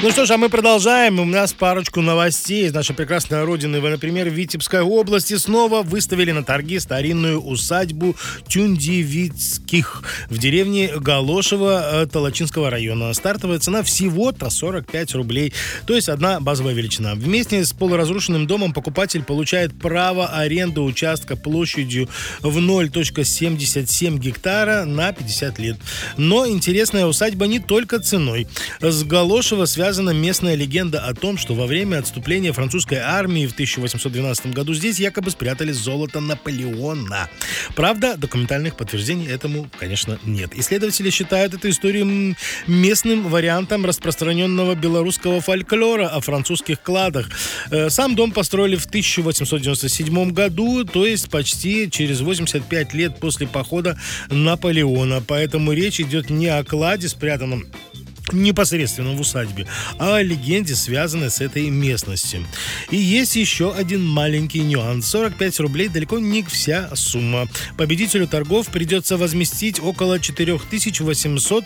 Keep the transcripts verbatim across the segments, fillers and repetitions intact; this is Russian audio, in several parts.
Ну что ж, а мы продолжаем. У нас парочку новостей из нашей прекрасной родины. Например, в Витебской области снова выставили на торги старинную усадьбу Тюндивицких в деревне Галошево Толочинского района. Стартовая цена всего-то сорок пять рублей, то есть одна базовая величина. Вместе с полуразрушенным домом покупатель получает право аренды участка площадью в ноль целых семьдесят семь гектара на пятьдесят лет. Но интересная усадьба не только ценой. С Галошево связана местная легенда о том, что во время отступления французской армии в тысяча восемьсот двенадцатом году здесь якобы спрятали золото Наполеона. Правда, документальных подтверждений этому, конечно, нет. Исследователи считают эту историю местным вариантом распространенного белорусского фольклора о французских кладах. Сам дом построили в тысяча восемьсот девяносто седьмом году, то есть почти через восемьдесят пять лет после похода Наполеона. Поэтому речь идет не о кладе, спрятанном непосредственно в усадьбе, а о легенде, связанной с этой местностью. И есть еще один маленький нюанс. сорок пять рублей далеко не вся сумма. Победителю торгов придется возместить около четыре тысячи восемьсот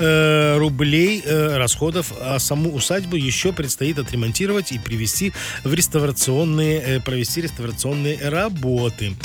э, рублей э, расходов, а саму усадьбу еще предстоит отремонтировать и привести в реставрационные, э, провести реставрационные работы.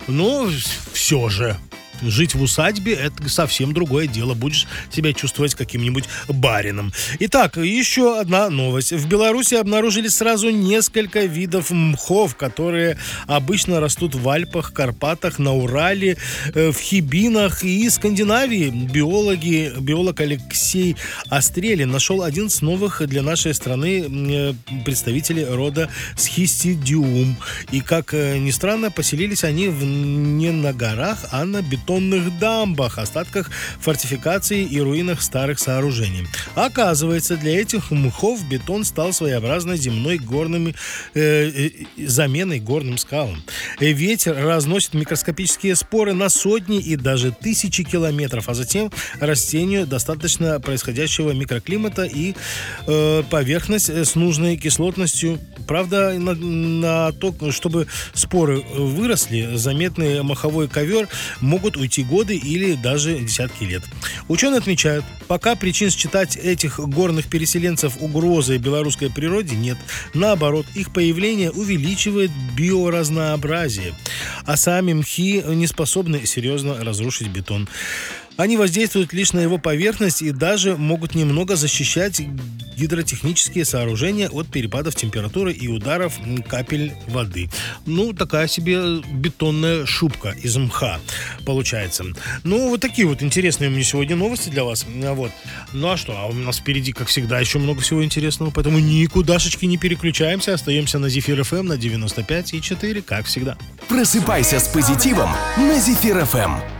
Но все же жить в усадьбе — это совсем другое дело. Будешь себя чувствовать каким-нибудь барином. Итак, еще одна новость. В Беларуси обнаружили сразу несколько видов мхов, которые обычно растут в Альпах, Карпатах, на Урале, в Хибинах и Скандинавии. Биологи, биолог Алексей Острелин нашел одиннадцать новых для нашей страны представителей рода Схистидиум. И, как ни странно, поселились они в, не на горах, а на бетонных дамбах, остатках фортификаций и руинах старых сооружений. Оказывается, для этих мхов бетон стал своеобразной земной горными э, э, заменой горным скалам. Ветер разносит микроскопические споры на сотни и даже тысячи километров, а затем растению достаточно происходящего микроклимата и э, поверхность с нужной кислотностью. Правда, на, на то, чтобы споры выросли, заметный моховой ковер могут уйти годы или даже десятки лет. Ученые отмечают, пока причин считать этих горных переселенцев угрозой белорусской природе нет. Наоборот, их появление увеличивает биоразнообразие, а сами мхи не способны серьезно разрушить бетон. Они воздействуют лишь на его поверхность и даже могут немного защищать гидротехнические сооружения от перепадов температуры и ударов капель воды. Ну, такая себе бетонная шубка из мха получается. Ну, вот такие вот интересные у меня сегодня новости для вас. Вот. Ну, а что? А у нас впереди, как всегда, еще много всего интересного, поэтому никудашечки не переключаемся. Остаемся на Зефир эф эм на девяносто пять и четыре, как всегда. Просыпайся с позитивом на Зефир эф эм.